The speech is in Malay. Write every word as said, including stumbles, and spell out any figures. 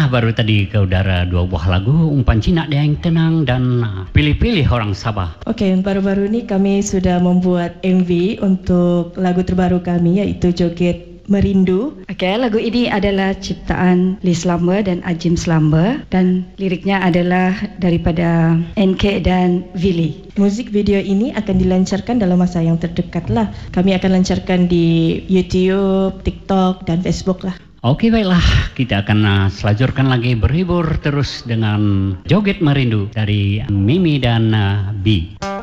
Baiklah, baru tadi ke udara dua buah lagu umpan Cina yang tenang dan pilih-pilih orang Sabah. Okey, baru-baru ni kami sudah membuat M V untuk lagu terbaru kami iaitu Joget Merindu. Okey, lagu ini adalah ciptaan Liz Slumber dan Ajim Slumber dan liriknya adalah daripada N K dan Willy. Muzik video ini akan dilancarkan dalam masa yang terdekat lah. Kami akan lancarkan di YouTube, TikTok dan Facebook lah. Okey, baiklah, kita akan uh, selajurkan lagi berhibur terus dengan Joget Merindu dari Mimi dan uh, B.